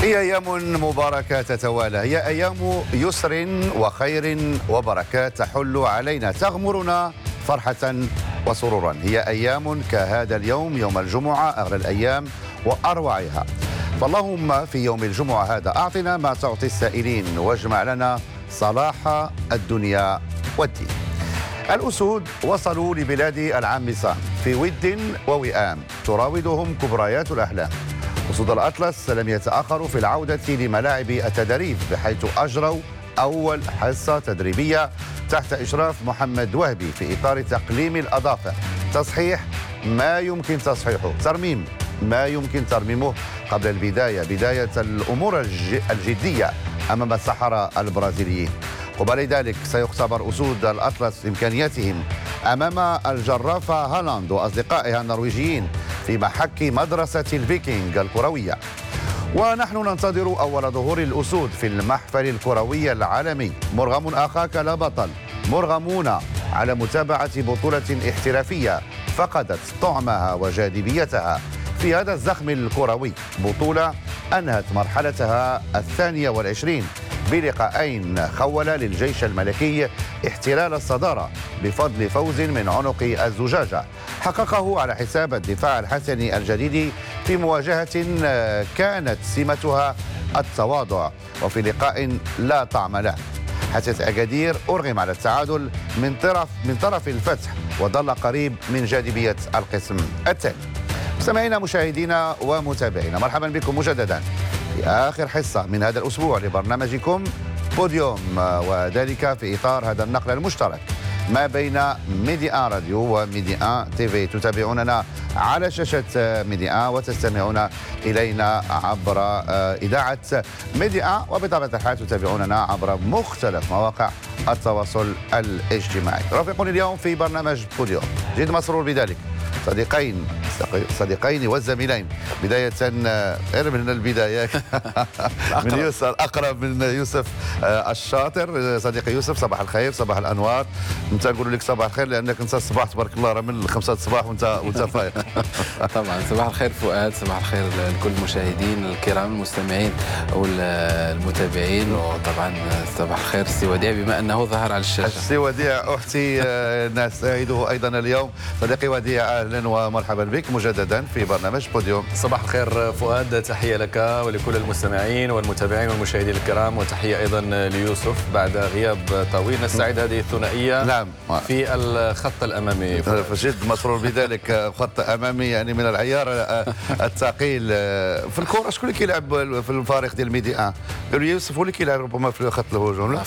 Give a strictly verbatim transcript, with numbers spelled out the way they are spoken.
هي أيام مباركة تتوالى، هي أيام يسر وخير وبركات تحل علينا تغمرنا فرحة وسرورا. هي أيام كهذا اليوم، يوم الجمعة، أغلى الأيام وأروعها. فاللهم في يوم الجمعة هذا أعطنا ما تعطي السائلين، واجمع لنا صلاح الدنيا والدين. الأسود وصلوا لبلاد العامصة في ود ووئام تراودهم كبريات الأحلام. أسود الأطلس لم يتأخروا في العودة لملاعب التدريب، بحيث أجروا أول حصة تدريبية تحت إشراف محمد وهبي في إطار تقليم الأظافر، تصحيح ما يمكن تصحيحه، ترميم ما يمكن ترميمه قبل البداية، بداية الأمور الجدية أمام السحرة البرازيليين. قبل ذلك سيختبر أسود الأطلس إمكانياتهم أمام الجرافة هالاند وأصدقائها النرويجيين في محك مدرسة الفيكينج الكروية. ونحن ننتظر أول ظهور الأسود في المحفل الكروي العالمي. مرغم أخاك لا بطل، مرغمون على متابعة بطولة احترافية فقدت طعمها وجاذبيتها في هذا الزخم الكروي، بطولة أنهت مرحلتها الثانية والعشرين بلقاءين خول للجيش الملكي احتلال الصدارة بفضل فوز من عنق الزجاجة حققه على حساب الدفاع الحسني الجديد في مواجهة كانت سمتها التواضع، وفي لقاء لا طعم له. حسيت أكادير أرغم على التعادل من طرف من طرف الفتح وظل قريب من جاذبية القسم الثاني. مستمعينا مشاهدينا ومتابعينا، مرحبا بكم مجددا في آخر حصة من هذا الأسبوع لبرنامجكم بوديوم، وذلك في إطار هذا النقل المشترك ما بين ميدي آن راديو وميدي آن تي في. تتابعوننا على شاشة ميدي آن وتستمعون إلينا عبر إذاعة ميدي آن، وبطبيعة الحال تتابعوننا عبر مختلف مواقع التواصل الاجتماعي. رافقوني اليوم في برنامج بوديوم، جد مسرور بذلك. صديقين صديقين والزميلين، بداية غير من البداية من يوسف الأقرب من يوسف الشاطر. صديقي يوسف، صباح الخير، صباح الأنوار. انت نقول لك صباح الخير لأنك انت الصباح تبارك الله راه من خمسة الصباح وانت وانت فايق. طبعا صباح الخير فؤاد، صباح الخير لكل المشاهدين الكرام المستمعين والمتابعين، وطبعا صباح الخير السي وديع بما أنه ظهر على الشاشة. السي وديع أختي نسعده أيضا اليوم. صديقي وديع، أهلا ومرحبا بك مجددا في برنامج بوديوم. صباح الخير فؤاد، تحية لك ولكل المستمعين والمتابعين والمشاهدين الكرام، وتحية أيضا ليوسف بعد غياب طويل. نستعيد هذه الثنائية نعم في الخط الأمامي. فجد مسرور بذلك. خط أمامي يعني من العيار الثقيل في الكرة. شكون اللي كيلعب في الفريق ديال ميدي آن؟ قالوا يوسف هو اللي كيلعب ربما في خط الهجوم.